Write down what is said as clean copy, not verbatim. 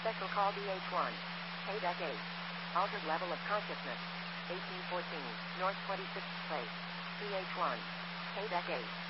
Special call DH1. Payback 8. Altered level of consciousness. 1814, North 26th Place. DH1. Payback 8.